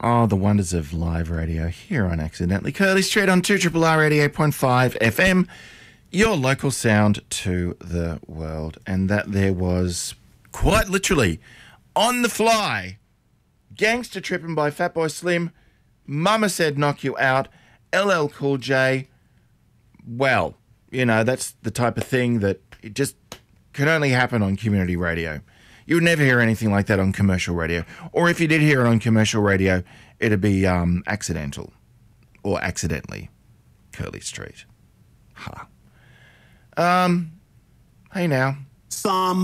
Oh, the wonders of live radio here on Accidentally Curly Street on 2RRR 88.5 FM, your local sound to the world. And that there was, quite literally, on the fly, Gangster Trippin' by Fatboy Slim, Mama Said Knock You Out, LL Cool J. Well, you know, that's the type of thing that it just can only happen on community radio. You would never hear anything like that on commercial radio. Or if you did hear it on commercial radio, it'd be accidental or accidentally Curly Street. Hey now. Some